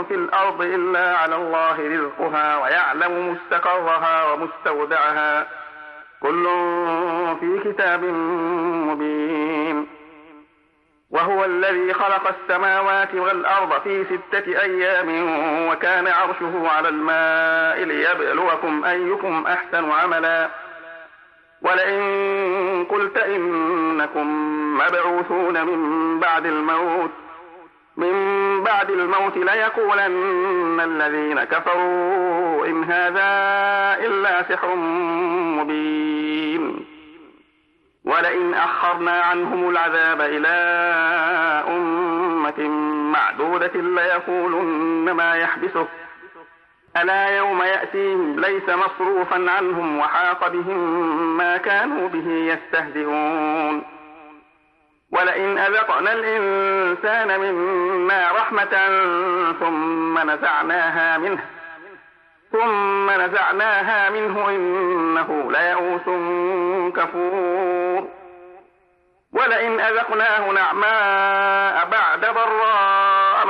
في الأرض إلا على الله رزقها ويعلم مستقرها ومستودعها كل في كتاب مبين. وهو الذي خلق السماوات والأرض في 6 أيام وكان عرشه على الماء ليبلوكم أيكم أحسن عملا. ولئن قلت إنكم مبعوثون من بعد الموت ليقولن الذين كفروا إن هذا إلا سحر مبين. ولئن أخرنا عنهم العذاب إلى أمة معدودة ليقولن ما يحبسه ألا يوم يأتيهم ليس مصروفا عنهم وحاق بهم ما كانوا به يستهزئون. ولئن أذقنا الإنسان منا رحمة ثم نزعناها منه إنه ليئوس كفور. ولئن أذقناه نعماء بعد ضراء